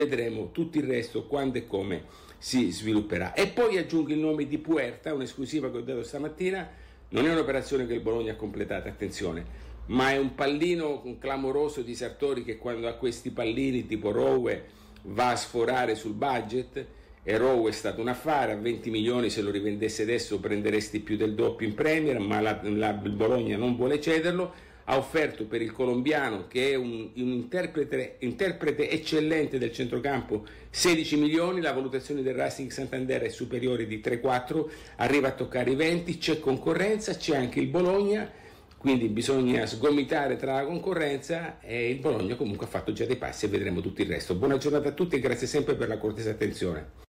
vedremo tutto il resto quando e come si svilupperà. E poi aggiungo il nome di Puerta, un'esclusiva che ho dato stamattina. Non è un'operazione che il Bologna ha completato, attenzione, ma è un pallino clamoroso di Sartori che quando ha questi pallini tipo Rowe va a sforare sul budget, e Rowe è stato un affare, a 20 milioni se lo rivendesse adesso prenderesti più del doppio in Premier, ma il Bologna non vuole cederlo. Ha offerto per il colombiano, che è un interprete eccellente del centrocampo, 16 milioni, la valutazione del Racing Santander è superiore di 3-4, arriva a toccare i 20, c'è concorrenza, c'è anche il Bologna, quindi bisogna sgomitare tra la concorrenza, e il Bologna comunque ha fatto già dei passi e vedremo tutto il resto. Buona giornata a tutti e grazie sempre per la cortese attenzione.